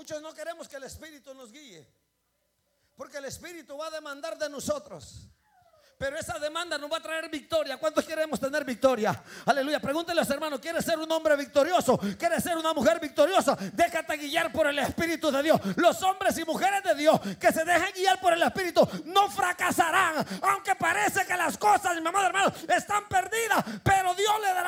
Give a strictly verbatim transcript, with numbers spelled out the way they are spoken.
Muchos no queremos que el Espíritu nos guíe, porque el Espíritu va a demandar de nosotros. Pero esa demanda nos va a traer victoria. ¿Cuántos queremos tener victoria? Aleluya. Pregúntenle a los hermanos: ¿quieres ser un hombre victorioso? ¿Quieres ser una mujer victoriosa? Déjate guiar por el Espíritu de Dios. Los hombres y mujeres de Dios que se dejen guiar por el Espíritu no fracasarán. Aunque parece que las cosas, mi amado hermano, están perdidas, pero Dios le dará